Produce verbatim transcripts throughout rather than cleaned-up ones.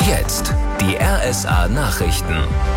Jetzt die R S A-Nachrichten.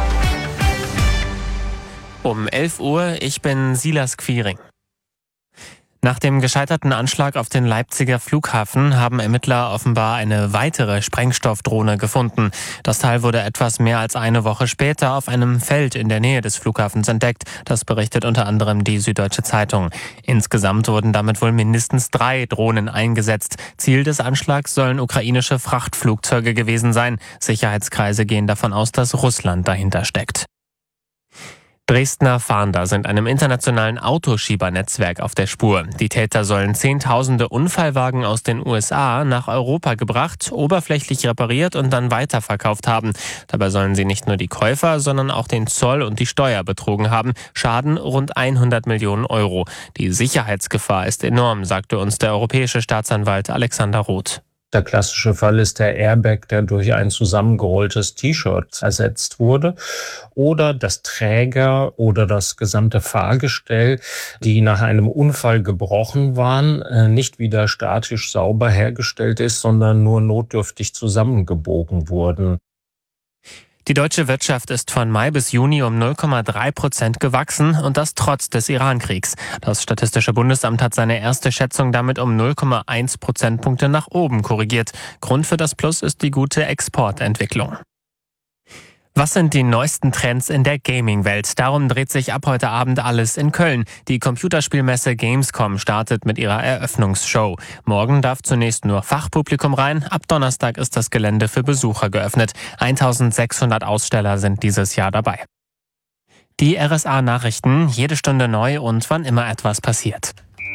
Um elf Uhr, ich bin Silas Quiring. Nach dem gescheiterten Anschlag auf den Leipziger Flughafen haben Ermittler offenbar eine weitere Sprengstoffdrohne gefunden. Das Teil wurde etwas mehr als eine Woche später auf einem Feld in der Nähe des Flughafens entdeckt. Das berichtet unter anderem die Süddeutsche Zeitung. Insgesamt wurden damit wohl mindestens drei Drohnen eingesetzt. Ziel des Anschlags sollen ukrainische Frachtflugzeuge gewesen sein. Sicherheitskreise gehen davon aus, dass Russland dahinter steckt. Dresdner Fahnder sind einem internationalen Autoschiebernetzwerk auf der Spur. Die Täter sollen Zehntausende Unfallwagen aus den U S A nach Europa gebracht, oberflächlich repariert und dann weiterverkauft haben. Dabei sollen sie nicht nur die Käufer, sondern auch den Zoll und die Steuer betrogen haben. Schaden rund hundert Millionen Euro. Die Sicherheitsgefahr ist enorm, sagte uns der europäische Staatsanwalt Alexander Roth. Der klassische Fall ist der Airbag, der durch ein zusammengerolltes T-Shirt ersetzt wurde, oder das Träger oder das gesamte Fahrgestell, die nach einem Unfall gebrochen waren, nicht wieder statisch sauber hergestellt ist, sondern nur notdürftig zusammengebogen wurden. Die deutsche Wirtschaft ist von Mai bis Juni um null Komma drei Prozent gewachsen und das trotz des Iran-Kriegs. Das Statistische Bundesamt hat seine erste Schätzung damit um null Komma eins Prozentpunkte nach oben korrigiert. Grund für das Plus ist die gute Exportentwicklung. Was sind die neuesten Trends in der Gaming-Welt? Darum dreht sich ab heute Abend alles in Köln. Die Computerspielmesse Gamescom startet mit ihrer Eröffnungsshow. Morgen darf zunächst nur Fachpublikum rein. Ab Donnerstag ist das Gelände für Besucher geöffnet. eintausendsechshundert Aussteller sind dieses Jahr dabei. Die R S A-Nachrichten, jede Stunde neu und wann immer etwas passiert.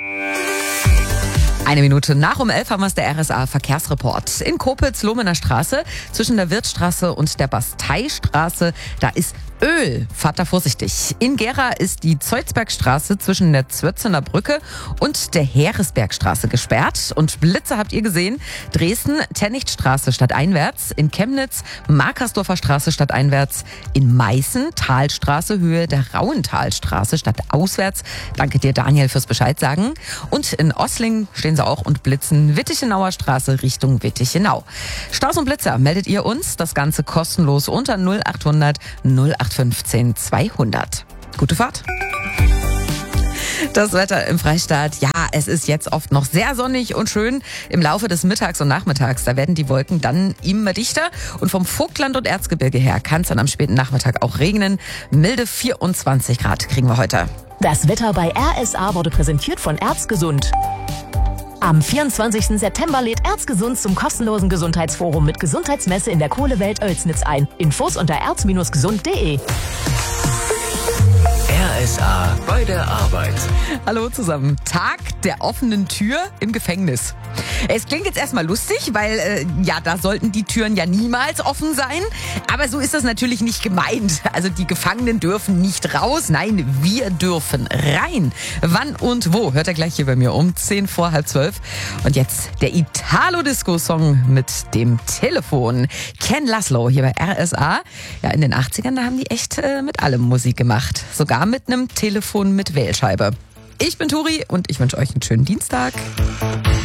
Eine Minute nach um elf haben wir es, der R S A-Verkehrsreport. In Kopitz-Lohmener Straße zwischen der Wirtstraße und der Basteistraße, da ist Öl. Fahrt da vorsichtig. In Gera ist die Zeuzbergstraße zwischen der Zwötzener Brücke und der Heeresbergstraße gesperrt. Und Blitze habt ihr gesehen. Dresden, Tennichtstraße stadteinwärts. In Chemnitz, Markersdorfer Straße stadteinwärts. In Meißen, Talstraße, Höhe der Rauentalstraße stadtauswärts. Danke dir, Daniel, fürs Bescheid sagen. Und in Ossling stehen sie auch und blitzen. Wittichenauer Straße Richtung Wittichenau. Staus und Blitzer meldet ihr uns. Das Ganze kostenlos unter null achthundert null acht fünfzehn zweihundert. Gute Fahrt. Das Wetter im Freistaat, ja, es ist jetzt oft noch sehr sonnig und schön. Im Laufe des Mittags und Nachmittags, da werden die Wolken dann immer dichter. Und vom Vogtland und Erzgebirge her kann es dann am späten Nachmittag auch regnen. Milde vierundzwanzig Grad kriegen wir heute. Das Wetter bei R S A wurde präsentiert von Erzgesund. Am vierundzwanzigsten September lädt Erzgesund zum kostenlosen Gesundheitsforum mit Gesundheitsmesse in der Kohlewelt Oelsnitz ein. Infos unter erz gesund punkt de. R S A bei der Arbeit. Hallo zusammen. Tag der offenen Tür im Gefängnis. Es klingt jetzt erstmal lustig, weil äh, ja, da sollten die Türen ja niemals offen sein. Aber so ist das natürlich nicht gemeint. Also die Gefangenen dürfen nicht raus. Nein, wir dürfen rein. Wann und wo? Hört ihr gleich hier bei mir um zehn vor halb zwölf. Und jetzt der Italo-Disco-Song mit dem Telefon. Ken Laszlo hier bei R S A. Ja, in den achtzigern, da haben die echt äh, mit allem Musik gemacht. Sogar mit einem Telefon mit Wählscheibe. Ich bin Turi und ich wünsche euch einen schönen Dienstag.